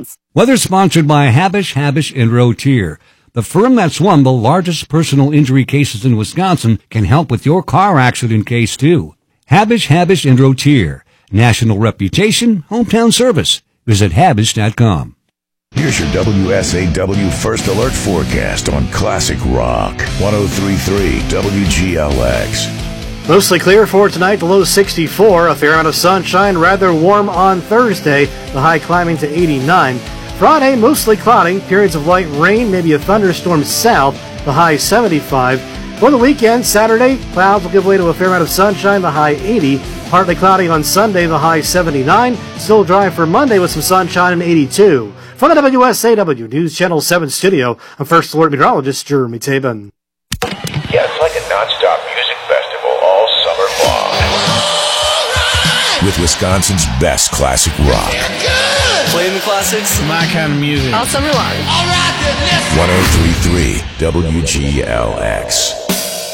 restrictions. Weather sponsored by Habish, and Rotier. The firm that's won the largest personal injury cases in Wisconsin can help with your car accident case, too. Habish, and Rotier. National reputation, hometown service. Visit Habish.com. Here's your WSAW First Alert forecast on Classic Rock. 103.3 WGLX. Mostly clear for tonight, the low 64. A fair amount of sunshine, rather warm on Thursday, the high climbing to 89. Friday, mostly cloudy, periods of light rain, maybe a thunderstorm south, the high 75. For the weekend, Saturday, clouds will give way to a fair amount of sunshine, the high 80. Partly cloudy on Sunday, the high 79. Still dry for Monday with some sunshine and 82. From the WSAW News Channel 7 studio, I'm First Alert Meteorologist Jeremy Tabin. Yeah, it's like a non-stop music festival all summer long. Right. With Wisconsin's best classic rock. Playing the classics. My kind of music. All summer long. 103.3 WGLX.